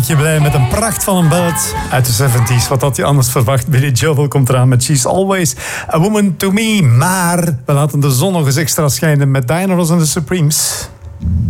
Je blij met een pracht van een ballad uit de 70s. Wat had je anders verwacht? Billy Joel komt eraan met She's Always a Woman to Me. Maar we laten de zon nog eens extra schijnen met Diana Ross en de Supremes.